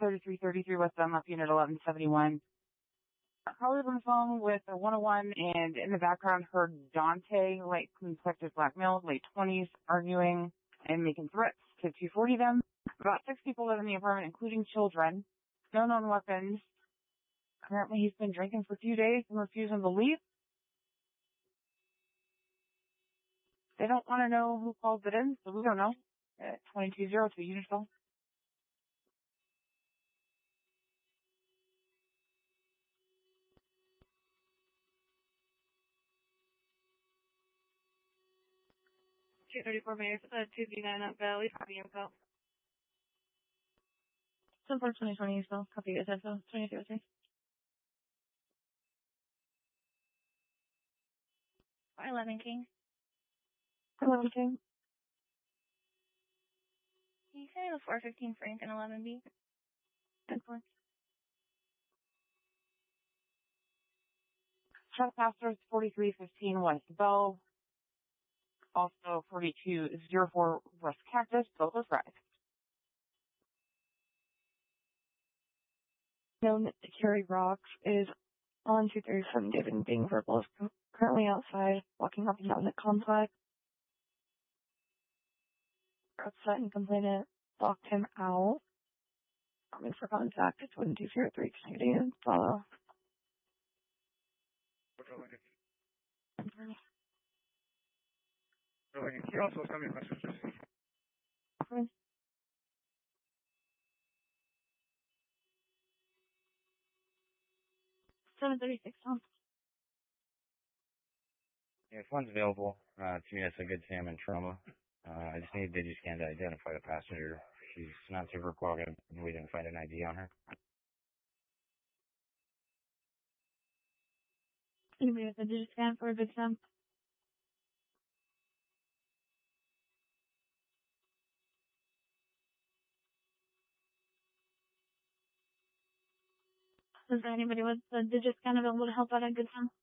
3333 West Dunlap, Unit 1171. Carly's on the phone with a 101, and in the background heard Dante, light suspected black male, late 20s, arguing and making threats to 240 them. About 6 people live in the apartment, including children. No known weapons. Apparently he's been drinking for 2 days and refusing to leave. They don't want to know who called it in, so we don't know. 2202 Unitsville. $234 Mayor, 239 Up Valley, copy info. 2020 Unitsville, copy as info, 2203. 11 King. 11 King. Can you send me the 415 Frank and 11B? 10-4. Trespassers 4315 West Bell. Also 4204 West Cactus, both are Drive. Known to carry rocks is on 237 David and being verbal is currently outside, walking up and down the complex. Upset and complainant locked him out. Coming for contact at 1203 Canadian. Follow. Can you also send me a message? 736 Tom. Yeah, if one's available, to me that's a good Sam in trauma. I just need Digiscan to identify the passenger. She's not super cooperative, and we didn't find an ID on her. Anybody with a Digiscan for a good Sam? Is there anybody with a Digiscan available to help out at Good Sam?